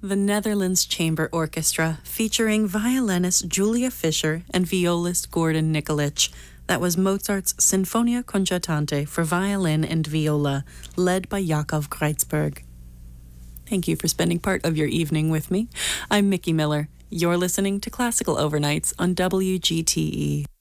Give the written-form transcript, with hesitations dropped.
The Netherlands Chamber Orchestra, featuring violinist Julia Fischer and violist Gordon Nikolic. That was Mozart's Sinfonia Concertante for violin and viola, led by Yakov Greitzberg. Thank you for spending part of your evening with me. I'm Mickey Miller. You're listening to Classical Overnights on WGTE.